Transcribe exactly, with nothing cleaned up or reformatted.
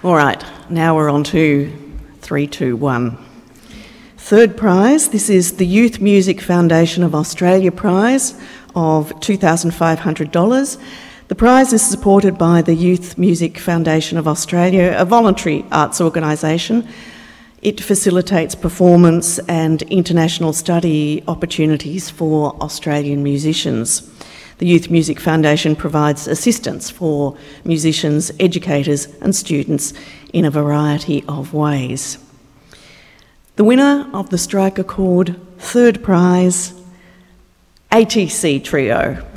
All right, now we're on to three, two, one. Third prize, this is the Youth Music Foundation of Australia prize of two thousand five hundred dollars. The prize is supported by the Youth Music Foundation of Australia, a voluntary arts organisation. It facilitates performance and international study opportunities for Australian musicians. The Youth Music Foundation provides assistance for musicians, educators and students in a variety of ways. The winner of the Stryker Chord third prize, A T C Trio.